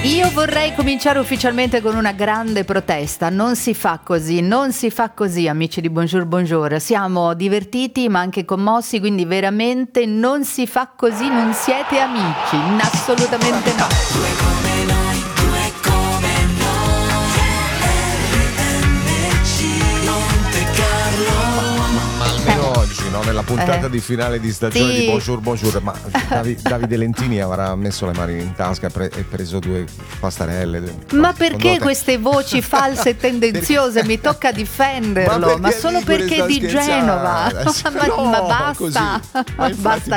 Io vorrei cominciare ufficialmente con una grande protesta. Non si fa così, non si fa così, amici di Bonjour Bonjour. Siamo divertiti ma anche commossi, quindi veramente non si fa così, non siete amici, assolutamente no. Due come noi, due come noi. RMC Monte Carlo. Ma almeno oggi, no? Nella puntata di finale di stagione Sì. di Bonjour Bonjour, ma Davide Lentini avrà messo le mani in tasca e preso due pastarelle. Ma perché queste voci false e tendenziose? Mi tocca difenderlo, ma solo perché è di Genova. Ma basta, così. Ma infatti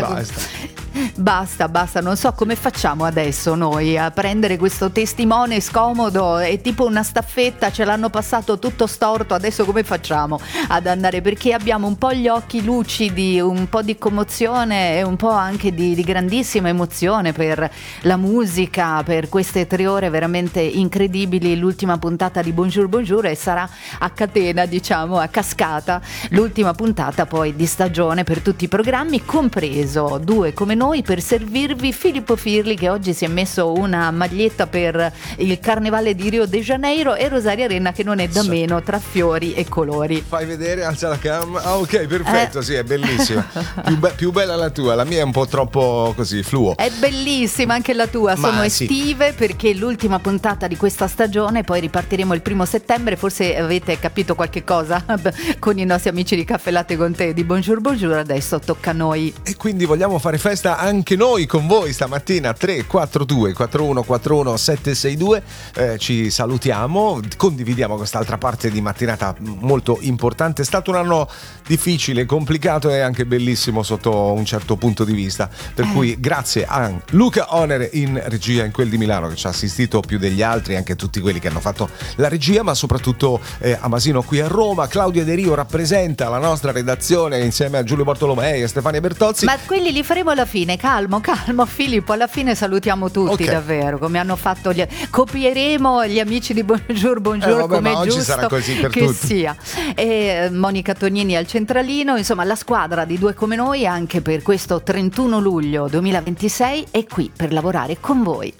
basta, non so come facciamo adesso noi a prendere questo testimone scomodo, è tipo una staffetta, ce l'hanno passato tutto storto, adesso come facciamo ad andare? Perché abbiamo un po' gli occhi lucidi, un po' di commozione e un po' anche di grandissima emozione per la musica, per queste 3 ore veramente incredibili, l'ultima puntata di Bonjour Bonjour, e sarà a catena, diciamo, a cascata, l'ultima puntata poi di stagione per tutti i programmi, compreso Due come noi, per servirvi Filippo Firli, che oggi si è messo una maglietta per il carnevale di Rio de Janeiro, e Rosaria Renna, che non è da meno, tra fiori e colori. Fai vedere, alza la cam. Ah, ok, perfetto, sì, è bellissima. Più bella la tua, la mia è un po' troppo così fluo. È bellissima anche la tua, sono sì. estive, perché è l'ultima puntata di questa stagione, poi ripartiremo il 1° settembre, forse avete capito qualche cosa con i nostri amici di Caffè Latte con Te di Bonjour Bonjour, adesso tocca a noi. E quindi vogliamo fare festa anche noi con voi stamattina. 342 41 41 762. Ci salutiamo, condividiamo quest'altra parte di mattinata molto importante. È stato un anno difficile, complicato e anche bellissimo sotto un certo punto di vista, per cui grazie a Luca Onere in regia, in quel di Milano, che ci ha assistito più degli altri, anche tutti quelli che hanno fatto la regia, ma soprattutto a Masino qui a Roma. Claudia De Rio rappresenta la nostra redazione insieme a Giulio Bartolomei e Stefania Bertozzi. Ma quelli li faremo alla fine, calmo Filippo, alla fine salutiamo tutti, Ok. davvero, come hanno fatto copieremo gli amici di Bonjour Bonjour, vabbè, come ma è oggi giusto sarà così per che tutti. sia. E Monica Tognini al centralino, insomma la squadra di Due come noi anche per questo 31 luglio 2026 è qui per lavorare con voi.